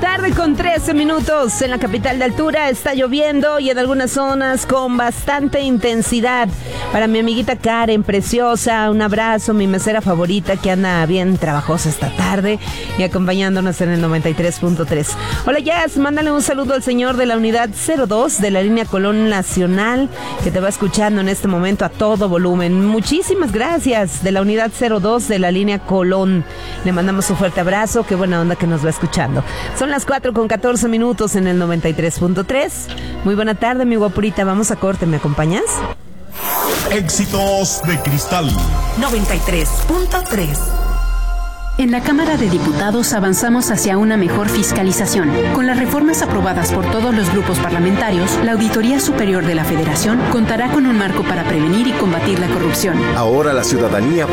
tarde con 13 minutos en la capital de altura. Está lloviendo y en algunas zonas con bastante intensidad. Para mi amiguita Karen, preciosa, un abrazo, mi mesera favorita que anda bien trabajosa esta tarde y acompañándonos en el 93.3. Hola Jazz, mándale un saludo al señor de la unidad 02 de la línea Colón Nacional que te va escuchando en este momento a todo volumen. Muchísimas gracias, de la unidad 02 de la línea Colón. Le mandamos un fuerte abrazo, qué buena onda que nos va escuchando. Son las 4:14 minutos en el 93.3. Muy buena tarde, mi guapurita. Vamos a corte, ¿me acompañas? Éxitos de Cristal 93.3. En la Cámara de Diputados avanzamos hacia una mejor fiscalización. Con las reformas aprobadas por todos los grupos parlamentarios, la Auditoría Superior de la Federación contará con un marco para prevenir y combatir la corrupción. Ahora la ciudadanía